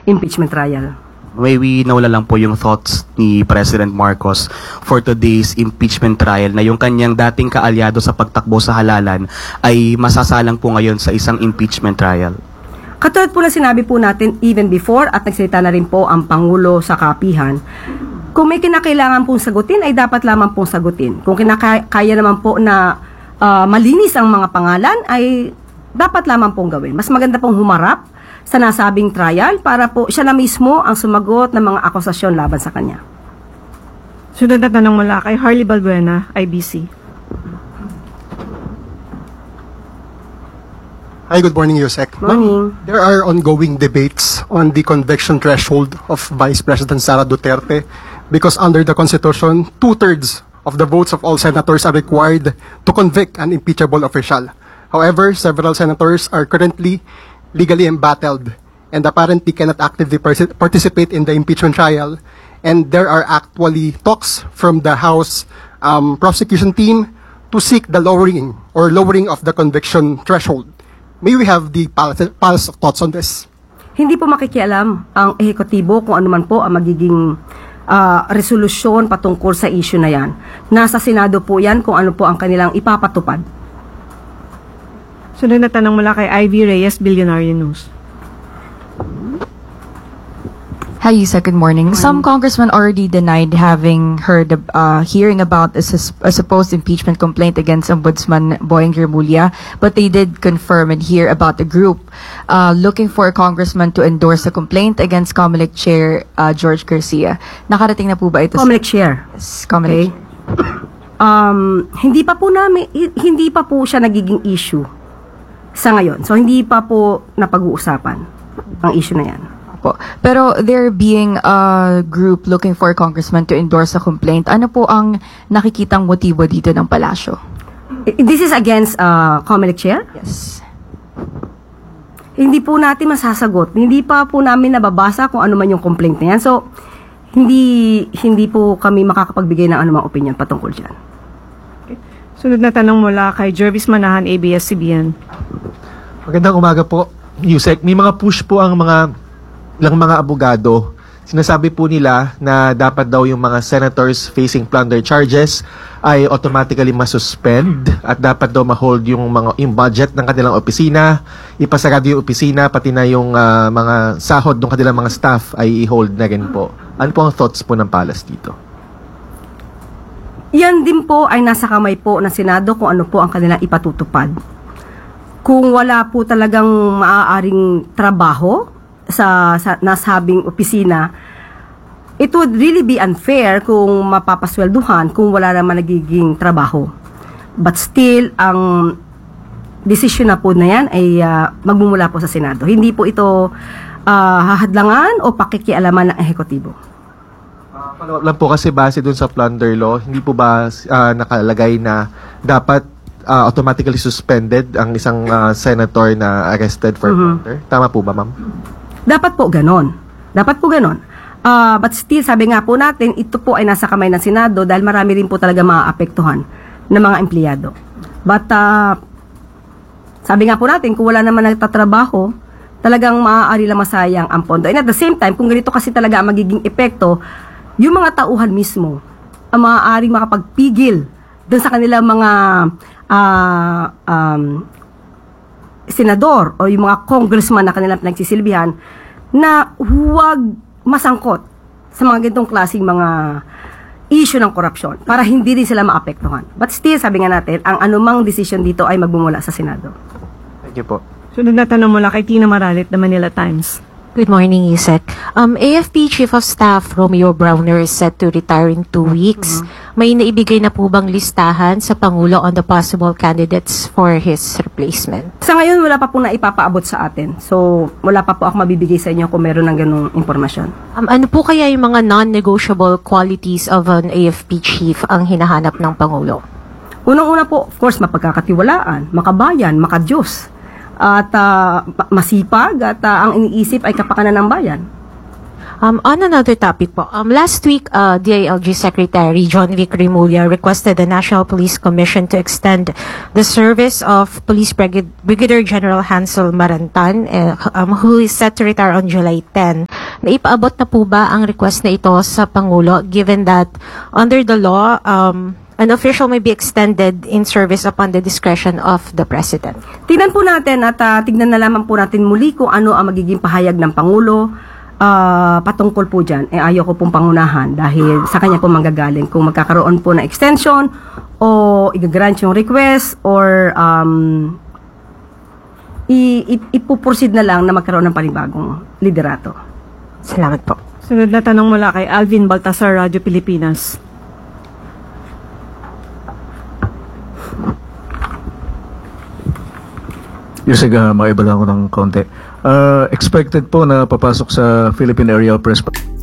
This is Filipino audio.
impeachment trial. May we nawala lang po yung thoughts ni President Marcos for today's impeachment trial na yung kanyang dating kaalyado sa pagtakbo sa halalan ay masasalang po ngayon sa isang impeachment trial. Katulad po na sinabi po natin even before at nagsalita na rin po ang Pangulo sa kapihan, kung may kinakailangan pong sagutin ay dapat lamang pong sagutin. Kung kaya naman po na malinis ang mga pangalan ay dapat lamang pong gawin. Mas maganda pong humarap sa nasabing trial para po siya na mismo ang sumagot ng mga akusasyon laban sa kanya. Sunod na tanong mula kay Harley Balbuena, IBC. Hi, good morning, Yusek. Morning. There are ongoing debates on the conviction threshold of Vice President Sara Duterte because under the Constitution, 2/3 of the votes of all senators are required to convict an impeachable official. However, several senators are currently legally embattled and apparently cannot actively participate in the impeachment trial. And there are actually talks from the House prosecution team to seek the lowering of the conviction threshold. May we have the pulse of thoughts on this? Hindi po makikialam ang ehekutibo kung ano man po ang magiging resolusyon patungkol sa issue na yan. Nasa Senado po yan kung ano po ang kanilang ipapatupad. Sunod na tanong mula kay Ivy Reyes, Billionaire News. Hi, Yusek. Good morning. Some congressmen already denied having heard hearing about a supposed impeachment complaint against Ombudsman Boyeng Remulla, but they did confirm and hear about a group looking for a congressman to endorse a complaint against COMELEC Chair George Garcia. Nakarating na po ba ito? COMELEC Chair. Yes, COMELEC. Hindi pa po siya nagiging issue sa ngayon. So hindi pa po napag-uusapan ang issue na yan. Pero there being a group looking for a congressman to endorse a complaint, ano po ang nakikitang motibo dito ng palasyo? This is against COMELEC Chair? Yes. Hindi po natin masasagot. Hindi pa po namin nababasa kung ano man yung complaint na yan. So, hindi po kami makakapagbigay ng anumang opinion patungkol dyan. Okay. Sunod na tanong mula kay Jervis Manahan, ABS-CBN. Magandang umaga po, Yusek. May mga push po ang mga abogado. Sinasabi po nila na dapat daw yung mga senators facing plunder charges ay automatically masuspend at dapat daw ma-hold yung budget ng kanilang opisina, ipasarado yung opisina, pati na yung mga sahod ng kanilang mga staff ay i-hold na rin po. Ano po ang thoughts po ng Palas dito? Yan din po ay nasa kamay po ng Senado kung ano po ang kanilang ipatutupad. Kung wala po talagang maaaring trabaho sa nasabing opisina, it would really be unfair kung mapapaswelduhan kung wala naman nagiging trabaho. But still, ang desisyon na po na yan ay magmumula po sa Senado. Hindi po ito hahadlangan o pakikialaman ng ehekutibo. Follow-up lang po kasi base dun sa plunder law, hindi po ba nakalagay na dapat automatically suspended ang isang senator na arrested for plunder? Tama po ba, ma'am? Dapat po ganon. But still, sabi nga po natin, ito po ay nasa kamay ng Senado dahil marami rin po talaga maaapektuhan ng mga empleyado. But, sabi nga po natin, kung wala naman nagtatrabaho, talagang maaari lang masayang ang pondo. And at the same time, kung ganito kasi talaga ang magiging epekto, yung mga tauhan mismo, ang maaaring makapagpigil dun sa kanilang mga senador o yung mga congressman na kanilang pinagsisilbihan na huwag masangkot sa mga ganitong klaseng mga issue ng korupsyon para hindi din sila maapektuhan. But still, sabi nga natin, ang anumang decision dito ay magmumula sa Senado. Thank you po. Sunod na tanong mula kay Tina Maralit, The Manila Times. Good morning, Yusek. AFP Chief of Staff Romeo Browner is set to retire in 2 weeks. May naibigay na po bang listahan sa Pangulo on the possible candidates for his replacement? Sa ngayon, wala pa po na ipapaabot sa atin. So, wala pa po ako mabibigay sa inyo kung meron ng ganung impormasyon. Ano po kaya yung mga non-negotiable qualities of an AFP Chief ang hinahanap ng Pangulo? Unang-una po, of course, mapagkakatiwalaan, makabayan, makadiyos, at masipag, at ang iniisip ay kapakanan ng bayan. On another topic po, last week, DILG Secretary John Vic Remulla requested the National Police Commission to extend the service of Police Brigadier General Hansel Marantan, who is set to retire on July 10. naipaabot na po ba ang request na ito sa Pangulo given that under the law, an official may be extended in service upon the discretion of the President? Tingnan po natin at tignan na lamang po natin muli kung ano ang magiging pahayag ng Pangulo patungkol po dyan. Ayaw ko pong pangunahan dahil sa kanya po manggagaling kung magkakaroon po ng extension o i-grant yung request or ipuproceed na lang na magkaroon ng panibagong liderato. Salamat po. Sunod na tanong mula kay Alvin Baltasar, Radyo Pilipinas. Yusig, maiba lang ako ng konti. Expected po na papasok sa Philippine Area of Press